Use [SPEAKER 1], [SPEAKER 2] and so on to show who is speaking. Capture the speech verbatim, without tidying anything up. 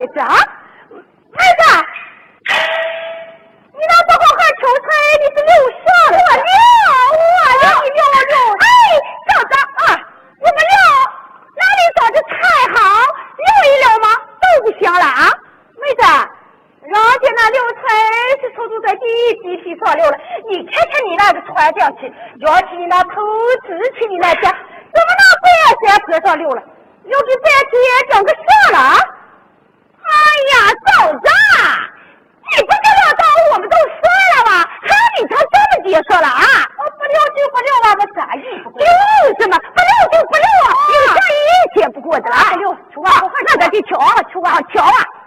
[SPEAKER 1] 是啊？妹子，你那不好好抽彩，你是溜啥了？我溜，我溜，你溜我溜。哎，嫂子啊，我们溜哪里找着菜好？溜一溜吗？都不行了啊！妹子，人家那溜菜是抽出在第一地皮上溜了，你看看你那个穿上去，要起你那头直起你那家，怎么那半山坡上溜了？溜的半天整个啥了啊？哎呀，嫂子，你不知道到我们都说了吗？还你成这么结实了啊？我不溜就不溜啊，我啥意思？溜什么？不溜就不溜啊！你这一天不过的了啊！溜，去啊！那咱去瞧啊，去啊，瞧啊！